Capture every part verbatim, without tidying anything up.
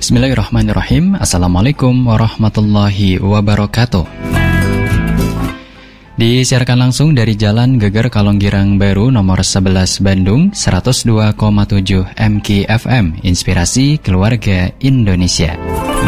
Bismillahirrahmanirrahim. Assalamualaikum warahmatullahi wabarakatuh. Disiarkan langsung dari Jalan Geger Kalonggirang Baru nomor sebelas Bandung, seratus dua koma tujuh M K F M, Inspirasi Keluarga Indonesia.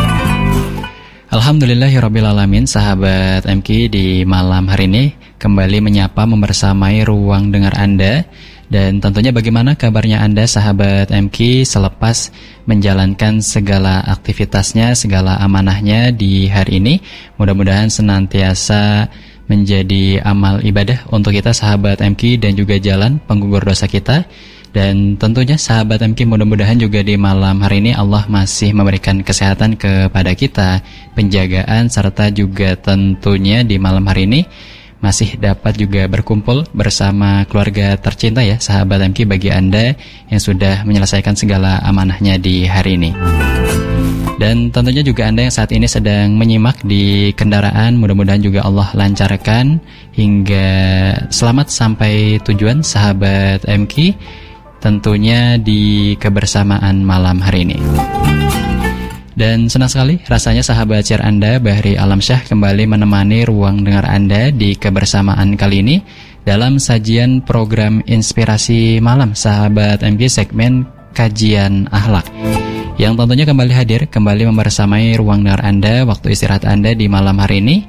Alhamdulillahirrabbilalamin, sahabat M K, di malam hari ini kembali menyapa membersamai ruang dengar Anda. Dan tentunya bagaimana kabarnya Anda, sahabat M K, selepas menjalankan segala aktivitasnya, segala amanahnya di hari ini. Mudah-mudahan senantiasa menjadi amal ibadah untuk kita, sahabat M K, dan juga jalan penggugur dosa kita. Dan tentunya sahabat M K, mudah-mudahan juga di malam hari ini Allah masih memberikan kesehatan kepada kita, penjagaan, serta juga tentunya di malam hari ini masih dapat juga berkumpul bersama keluarga tercinta ya, sahabat M K, bagi Anda yang sudah menyelesaikan segala amanahnya di hari ini. Dan tentunya juga Anda yang saat ini sedang menyimak di kendaraan, mudah-mudahan juga Allah lancarkan hingga selamat sampai tujuan, sahabat M K, tentunya di kebersamaan malam hari ini. Dan senang sekali rasanya sahabat share Anda, Bahri Alamsyah, kembali menemani ruang dengar Anda di kebersamaan kali ini dalam sajian program Inspirasi Malam, sahabat M K, segmen Kajian Akhlak, yang tentunya kembali hadir, kembali membersamai ruang dengar Anda, waktu istirahat Anda di malam hari ini,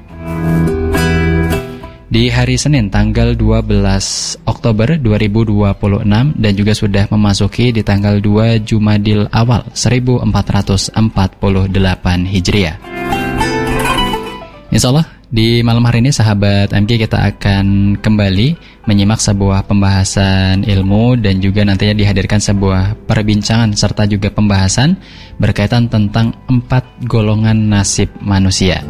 di hari Senin tanggal dua belas Oktober dua ribu dua puluh enam, dan juga sudah memasuki di tanggal dua Jumadil Awal seribu empat ratus empat puluh delapan Hijriah. Insyaallah di malam hari ini, sahabat M K, kita akan kembali menyimak sebuah pembahasan ilmu dan juga nantinya dihadirkan sebuah perbincangan serta juga pembahasan berkaitan tentang empat golongan nasib manusia.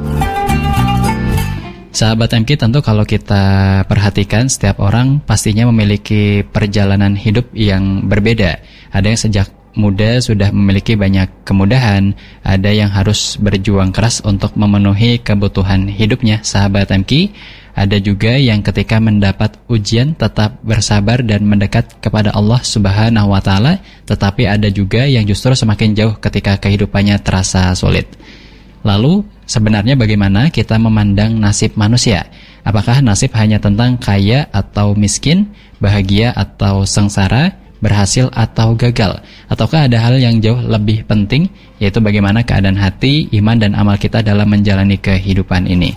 Sahabat M K, tentu kalau kita perhatikan, setiap orang pastinya memiliki perjalanan hidup yang berbeda. Ada yang sejak muda sudah memiliki banyak kemudahan, ada yang harus berjuang keras untuk memenuhi kebutuhan hidupnya, sahabat M K. Ada juga yang ketika mendapat ujian tetap bersabar dan mendekat kepada Allah Subhanahu wa Ta'ala, tetapi ada juga yang justru semakin jauh ketika kehidupannya terasa sulit. Lalu sebenarnya bagaimana kita memandang nasib manusia? Apakah nasib hanya tentang kaya atau miskin, bahagia atau sengsara, berhasil atau gagal? Ataukah ada hal yang jauh lebih penting, yaitu bagaimana keadaan hati, iman dan amal kita dalam menjalani kehidupan ini?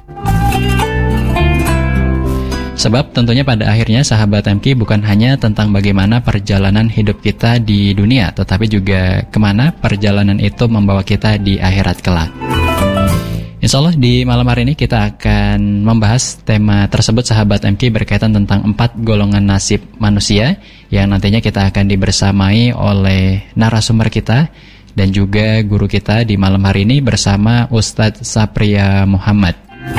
Sebab tentunya pada akhirnya, sahabat M K, bukan hanya tentang bagaimana perjalanan hidup kita di dunia, tetapi juga kemana perjalanan itu membawa kita di akhirat kelak. Insyaallah di malam hari ini kita akan membahas tema tersebut, sahabat M K, berkaitan tentang empat golongan nasib manusia, yang nantinya kita akan dibersamai oleh narasumber kita dan juga guru kita di malam hari ini bersama Ustadz Sapria Muhammad.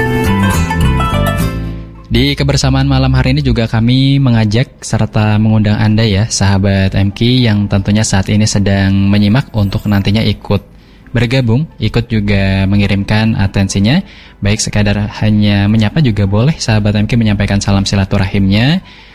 Di kebersamaan malam hari ini juga kami mengajak serta mengundang Anda ya, sahabat M K, yang tentunya saat ini sedang menyimak untuk nantinya ikut bergabung, ikut juga mengirimkan atensinya, baik sekadar hanya menyapa juga boleh, sahabat M K, menyampaikan salam silaturahimnya,